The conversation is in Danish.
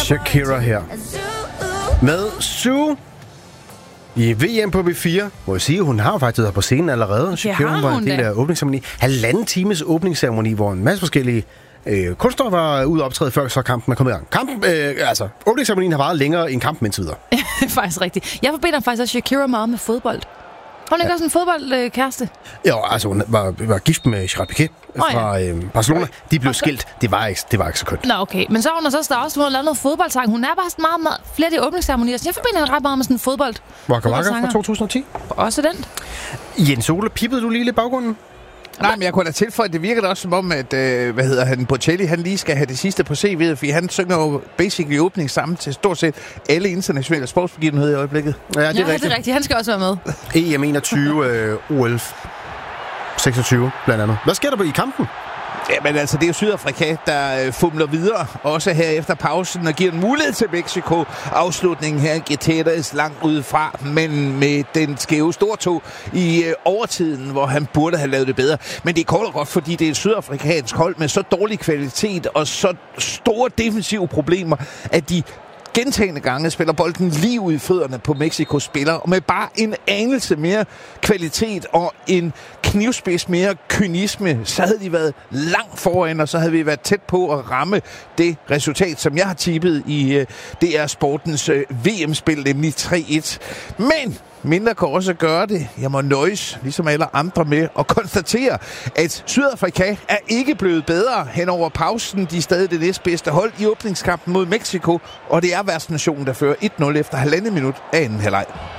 Shakira her. Med Sue i VM på B4. Må jeg sige, hun har faktisk været på scenen allerede. Shakira var en del af åbningsceremoni. 1,5 times åbningsceremoni, hvor en masse forskellige kunstnere var ude og optræde før så kampen er kommet i gang. Åbningsceremonien har varet længere end kampen indtil videre. Faktisk rigtigt. Jeg forbinder faktisk også Shakira meget med fodbold. Hun er ikke også en fodboldkæreste? Jo, altså hun var gift med Gerard Piqué fra Barcelona. De blev skilt. Det var ikke så kønt. Nå, okay. Men så hun har lavet noget fodboldsang. Hun er bare sådan meget flere af de åbningsceremonier. Så jeg forbinder hende ret meget med sådan en fodbold. Waka Waka fra 2010. Også den. Jens Ole, pippede du lige lidt baggrunden? Nej, men jeg kunne da tilføje, det virker da også som om, at Bocelli, han lige skal have det sidste på CV'et, fordi han synger jo basically åbning sammen til stort set alle internationale sportsbegivenheder i øjeblikket. Ja, det er rigtigt. Han skal også være med. EM 21, OL 26 blandt andet. Hvad sker der i kampen? Jamen altså, det er jo Sydafrika, der fumler videre, også her efter pausen, og giver en mulighed til Mexico. Afslutningen her, Gutierrez langt udefra, men med den skæve stortog i overtiden, hvor han burde have lavet det bedre. Men det er kort og godt, fordi det er et sydafrikansk hold med så dårlig kvalitet og så store defensive problemer, at de gentagne gange spiller bolden lige ud i fødderne på Mexikos spillere, og med bare en anelse mere kvalitet og en knivspids mere kynisme, så havde de været langt foran, og så havde vi været tæt på at ramme det resultat, som jeg har tippet i DR Sportens VM-spil, nemlig 3-1. Men mindre kan også gøre det. Jeg må nøjes, ligesom alle andre, med at konstatere, at Sydafrika er ikke blevet bedre hen over pausen. De er stadig det næstbedste hold i åbningskampen mod Mexico, og det er værtsnationen, der fører 1-0 efter 1,5 minut af anden halvleg.